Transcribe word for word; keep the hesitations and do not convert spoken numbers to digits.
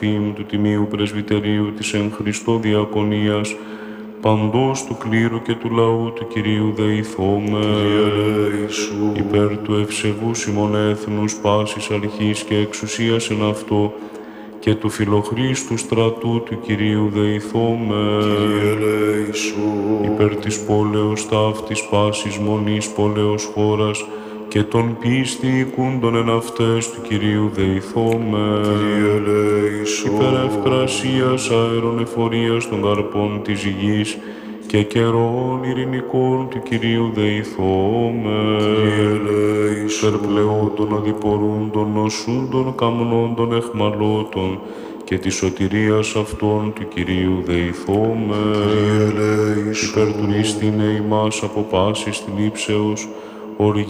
εφήμ του Τιμίου Πρεσβυτερίου της εν Χριστώ Διακονίας, παντός του κλήρου και του λαού του Κυρίου δεηθώμε. Υπέρ του ευσεβούς ημών έθνους πάσης αρχής και εξουσίας εν αυτό, και του φιλοχρήστου στρατού του Κυρίου δεηθώμε. Υπέρ της πόλεως ταύτης πάσης μονής πόλεως χώρας, και των πίστη οικούντων εν αυτές του Κυρίου δεηθώμε. Υπέρ ευκρασίας αέρων εφορίας των καρπών της γης, και καιρών ειρηνικών του Κυρίου δεηθώμε. Υπέρ πλεόντων αδιπορούντων νοσούντων καμνόντων εχμαλώτων, και της σωτηρίας αυτών του Κυρίου δεηθώμε. Υπέρ του ίστηνε ημάς από πάσης την ύψεως,